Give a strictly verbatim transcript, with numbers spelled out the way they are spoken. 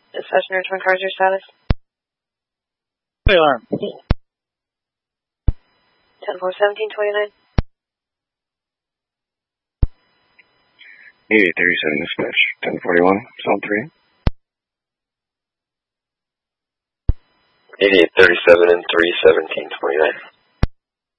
Dispatch near Twin Cars, your status? Alarm. ten four seventeen twenty-nine. eighty-eight thirty-seven dispatch, ten forty-one, zone three. eighty-eight thirty-seven and three seventeen twenty-nine.